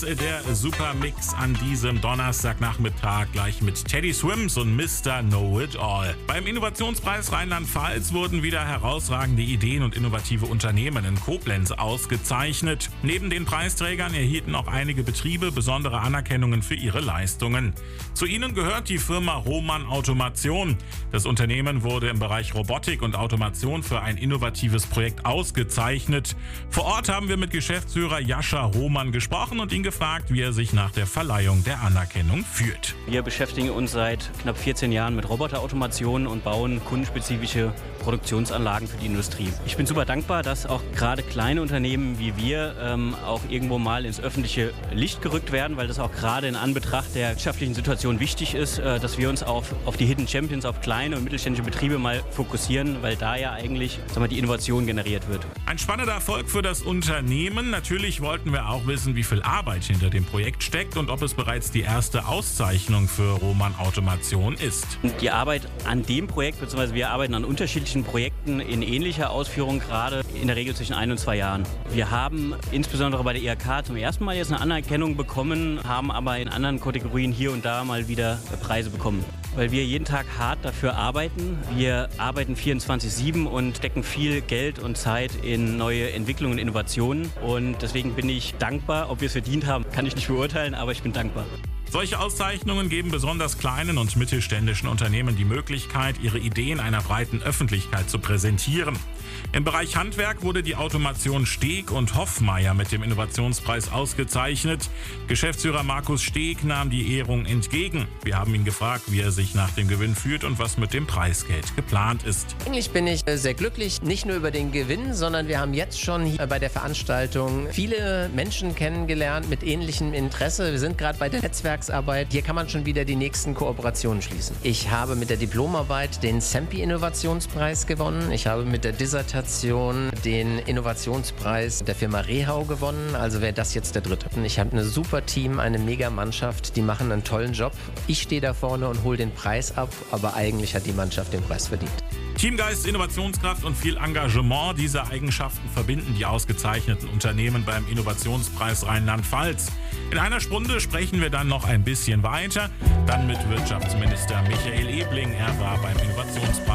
Der Supermix an diesem Donnerstagnachmittag gleich mit Teddy Swims und Mr. Know-It-All. Beim Innovationspreis Rheinland-Pfalz wurden wieder herausragende Ideen und innovative Unternehmen in Koblenz ausgezeichnet. Neben den Preisträgern erhielten auch einige Betriebe besondere Anerkennungen für ihre Leistungen. Zu ihnen gehört die Firma Roman Automation. Das Unternehmen wurde im Bereich Robotik und Automation für ein innovatives Projekt ausgezeichnet. Vor Ort haben wir mit Geschäftsführer Jascha Roman gesprochen und ihn gefragt, wie er sich nach der Verleihung der Anerkennung fühlt. Wir beschäftigen uns seit knapp 14 Jahren mit Roboterautomation und bauen kundenspezifische Produktionsanlagen für die Industrie. Ich bin super dankbar, dass auch gerade kleine Unternehmen wie wir auch irgendwo mal ins öffentliche Licht gerückt werden, weil das auch gerade in Anbetracht der wirtschaftlichen Situation wichtig ist, dass wir uns auf die Hidden Champions, auf kleine und mittelständische Betriebe mal fokussieren, weil da ja eigentlich die Innovation generiert wird. Ein spannender Erfolg für das Unternehmen. Natürlich wollten wir auch wissen, wie viel Arbeit hinter dem Projekt steckt und ob es bereits die erste Auszeichnung für Roman Automation ist. Die Arbeit an dem Projekt, beziehungsweise wir arbeiten an unterschiedlichen Projekten in ähnlicher Ausführung, gerade in der Regel zwischen 1 und 2 Jahren. Wir haben insbesondere bei der IHK zum ersten Mal jetzt eine Anerkennung bekommen, haben aber in anderen Kategorien hier und da mal wieder Preise bekommen. Weil wir jeden Tag hart dafür arbeiten. Wir arbeiten 24/7 und stecken viel Geld und Zeit in neue Entwicklungen und Innovationen. Und deswegen bin ich dankbar. Ob wir es verdient haben, kann ich nicht beurteilen, aber ich bin dankbar. Solche Auszeichnungen geben besonders kleinen und mittelständischen Unternehmen die Möglichkeit, ihre Ideen einer breiten Öffentlichkeit zu präsentieren. Im Bereich Handwerk wurde die Automation Steg und Hoffmeier mit dem Innovationspreis ausgezeichnet. Geschäftsführer Markus Steg nahm die Ehrung entgegen. Wir haben ihn gefragt, wie er sich nach dem Gewinn fühlt und was mit dem Preisgeld geplant ist. Eigentlich bin ich sehr glücklich, nicht nur über den Gewinn, sondern wir haben jetzt schon hier bei der Veranstaltung viele Menschen kennengelernt mit ähnlichem Interesse. Wir sind gerade bei der Netzwerksarbeit. Hier kann man schon wieder die nächsten Kooperationen schließen. Ich habe mit der Diplomarbeit den CEMPI-Innovationspreis gewonnen. Ich habe mit der Dissertation den Innovationspreis der Firma Rehau gewonnen. Also wäre das jetzt der dritte. Ich habe ein super Team, eine mega Mannschaft. Die machen einen tollen Job. Ich stehe da vorne und hole den Preis ab, aber eigentlich hat die Mannschaft den Preis verdient. Teamgeist, Innovationskraft und viel Engagement, diese Eigenschaften verbinden die ausgezeichneten Unternehmen beim Innovationspreis Rheinland-Pfalz. In einer Stunde sprechen wir dann noch ein bisschen weiter, dann mit Wirtschaftsminister Michael Ebling. Er war beim Innovationspreis